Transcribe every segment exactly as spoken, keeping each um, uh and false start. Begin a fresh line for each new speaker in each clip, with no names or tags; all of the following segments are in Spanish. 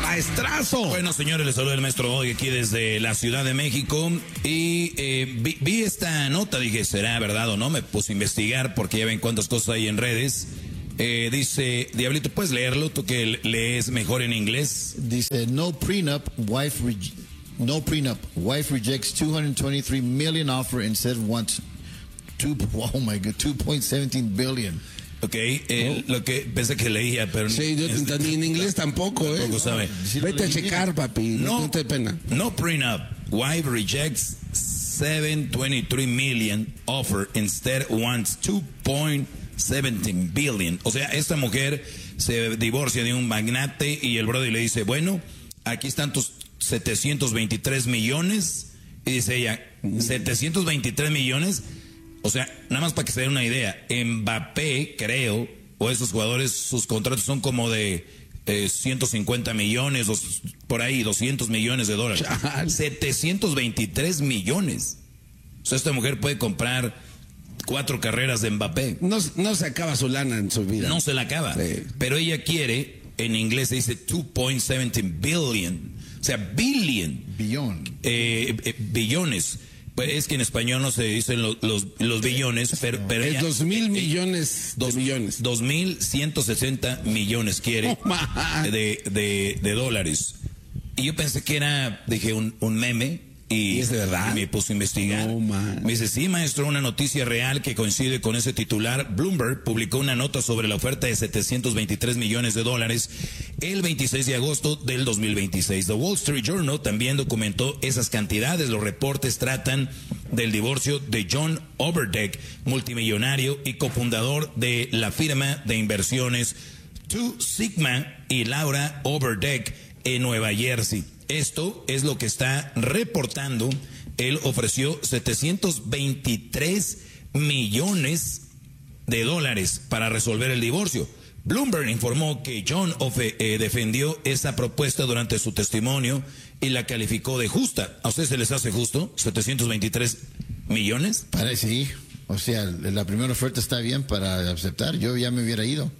Maestrazo.
Bueno, señores, les saluda el maestro hoy aquí desde la Ciudad de México. Y eh, vi, vi esta nota, dije, ¿será verdad o no? Me puse a investigar porque ya ven cuántas cosas hay en redes. Eh, dice, Diablito, ¿puedes leerlo? Tú que lees mejor en inglés.
Dice, no prenup, wife re no prenup, wife rejects two hundred twenty-three million offer instead wants two, oh my God, two point one seven billion.
Ok, eh, oh. Lo que pensé que leía, pero
sí, yo es, ni en inglés tampoco, ¿eh?
Tampoco sabe.
No, vete a checar, papi, no, no te dé pena.
No prenup, wife rejects seven hundred twenty-three million offer instead wants two point seven billion. O sea, esta mujer se divorcia de un magnate y el brother le dice, bueno, aquí están tus setecientos veintitrés millones. Y dice ella, setecientos veintitrés millones. O sea, nada más para que se den una idea, Mbappé, creo, o esos jugadores, sus contratos son como de eh, ciento cincuenta millones, o por ahí, doscientos millones de dólares. Chal. setecientos veintitrés millones. O sea, esta mujer puede comprar cuatro carreras de Mbappé.
No, no se acaba su lana en su vida.
No se la acaba. Sí. Pero ella quiere, en inglés se dice two point seven billion. O sea, billion.
Billón.
Eh, eh, billones. Pues es que en español no se dicen los, los, los billones, pero... pero
es
ella,
dos mil millones de
dos,
millones.
Dos mil ciento sesenta millones quiere oh, de, de, de dólares. Y yo pensé que era, dije, un, un meme. Y,
¿Y es de verdad?
Y me puse a investigar.
Oh,
me dice, sí, maestro, una noticia real que coincide con ese titular. Bloomberg publicó una nota sobre la oferta de setecientos veintitrés millones de dólares el veintiséis de agosto del dos mil veintiséis. The Wall Street Journal también documentó esas cantidades. Los reportes tratan del divorcio de John Overdeck, multimillonario y cofundador de la firma de inversiones Two Sigma, y Laura Overdeck en Nueva Jersey. Esto es lo que está reportando. Él ofreció setecientos veintitrés millones de dólares para resolver el divorcio. Bloomberg informó que John Ofe, eh, defendió esa propuesta durante su testimonio y la calificó de justa. ¿A ustedes se les hace justo? ¿setecientos veintitrés millones?
Parece, sí. O sea, la primera oferta está bien para aceptar. Yo ya me hubiera ido.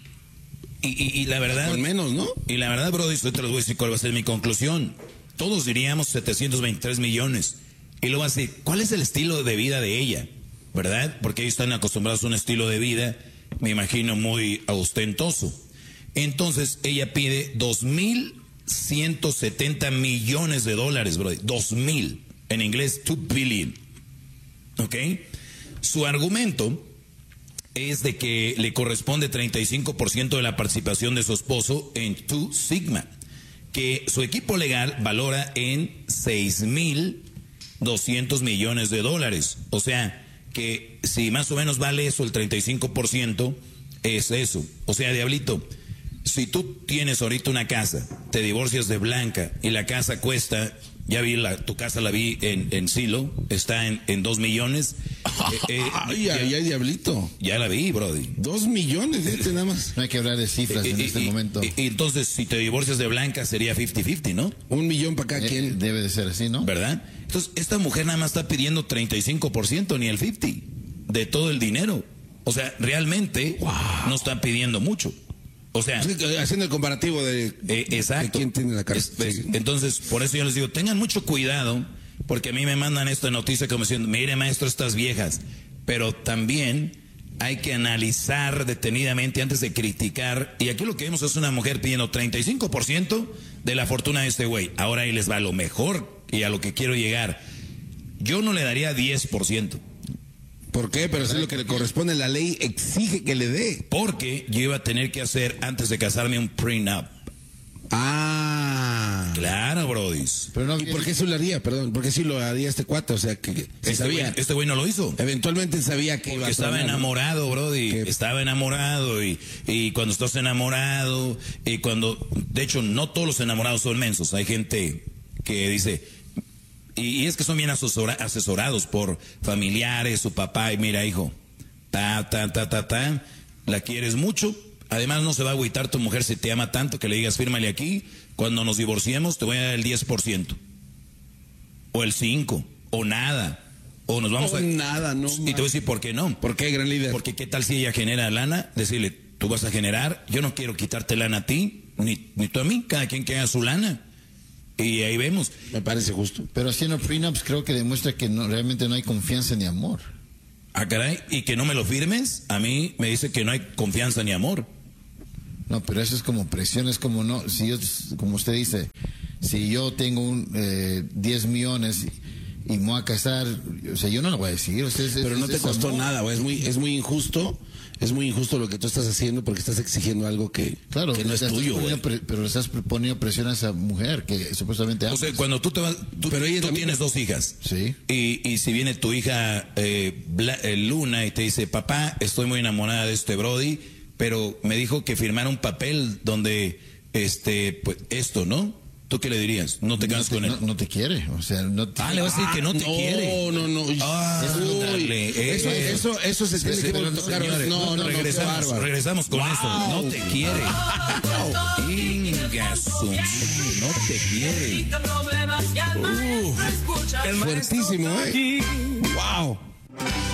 Y, y, y la verdad...
Con menos, ¿no?
Y la verdad, bro, esto te lo voy a decir cuál va a ser mi conclusión. Todos diríamos setecientos veintitrés millones. Y luego así, ¿cuál es el estilo de vida de ella? ¿Verdad? Porque ellos están acostumbrados a un estilo de vida, me imagino, muy ostentoso. Entonces, ella pide dos mil ciento setenta millones de dólares, bro. Dos mil. En inglés, two billion. ¿Ok? Su argumento es de que le corresponde treinta y cinco por ciento de la participación de su esposo en Two Sigma, que su equipo legal valora en seis mil doscientos millones de dólares. O sea, que si más o menos vale eso, el treinta y cinco por ciento es eso. O sea, Diablito, si tú tienes ahorita una casa, te divorcias de Blanca y la casa cuesta... Ya vi, la, tu casa la vi en, en Silo, está en, en dos millones.
Eh, eh, ay, ya, ay, ay, Diablito.
Ya la vi, brody.
Dos millones, este nada más.
No hay que hablar de cifras eh, en eh, este
y,
momento.
Y, y entonces, si te divorcias de Blanca, sería cincuenta cincuenta, ¿no?
Un millón para cada
eh,
quien.
Debe de ser así, ¿no?
¿Verdad? Entonces, esta mujer nada más está pidiendo treinta y cinco por ciento, ni el cincuenta por ciento de todo el dinero. O sea, realmente wow. No está pidiendo mucho. O sea,
haciendo el comparativo de,
eh, exacto.
de quién tiene la casa.
Es, es, entonces, por eso yo les digo, tengan mucho cuidado, porque a mí me mandan esta noticia como diciendo, mire maestro, estas viejas, pero también hay que analizar detenidamente antes de criticar, y aquí lo que vemos es una mujer pidiendo treinta y cinco por ciento de la fortuna de este güey. Ahora ahí les va lo mejor y a lo que quiero llegar. Yo no le daría diez por ciento.
¿Por qué? Pero eso es lo que le corresponde. La ley exige que le dé.
Porque yo iba a tener que hacer, antes de casarme, un prenup.
Ah.
Claro, brodis.
Pero no, ¿y por qué eso lo haría? Perdón, ¿por qué sí lo haría este cuate? O sea, que, que
este
sabía.
Güey, este güey no lo hizo.
Eventualmente sabía que
Porque
iba a
estaba
tronar,
enamorado, brody.
¿Qué?
Estaba enamorado y, y cuando estás enamorado y cuando... De hecho, no todos los enamorados son mensos. Hay gente que dice... Y, y es que son bien asesora, asesorados por familiares, su papá, y mira, hijo, ta, ta, ta, ta, ta, la quieres mucho. Además, no se va a agüitar tu mujer si te ama tanto que le digas, fírmale aquí, cuando nos divorciemos te voy a dar el diez por ciento. O el cinco por ciento, o nada. O nos vamos
no,
a...
nada, no.
Y te voy a decir por qué no.
¿Por qué, gran líder?
Porque qué tal si ella genera lana, decirle, tú vas a generar, yo no quiero quitarte lana a ti, ni, ni tú a mí, cada quien que haga su lana. Y ahí vemos.
Me parece justo.
Pero haciendo prenups creo que demuestra que no, realmente no hay confianza ni amor.
Ah, caray, y que no me lo firmes, a mí me dice que no hay confianza ni amor.
No, pero eso es como presión, es como no, si yo, como usted dice, si yo tengo un, eh, diez millones y, y me voy a casar, o sea, yo no lo voy a decir. O sea, es,
Pero
es,
no te
es
costó
amor.
nada, güey. Es muy, es muy injusto. Es muy injusto lo que tú estás haciendo porque estás exigiendo algo que,
Claro,
que no es
le estás
tuyo, güey.
poniendo pre- pero le estás poniendo presión a esa mujer que supuestamente
O
amas.
sea, cuando tú te vas, tú,
Pero ella
tú
también-
tienes dos hijas.
Sí.
Y, y si viene tu hija eh, Bla- eh, Luna y te dice, papá, estoy muy enamorada de este Brody, pero me dijo que firmara un papel donde, este, pues, esto, ¿no? ¿Tú qué le dirías? No te
no
quedas
te,
con él.
no, no te quiere, o sea, no te,
Ah, le vas a decir que no te
no,
quiere.
No, no,
Ah,
Uy,
dale, eh,
eso,
eh.
eso, eso se tiene que tocar.
Señores,
No, no, no, qué
regresamos,
bárbaro.
regresamos con eso. No te quiere. Inga su madre, no te quiere.
Uf, fuertísimo, ¿eh? Wow.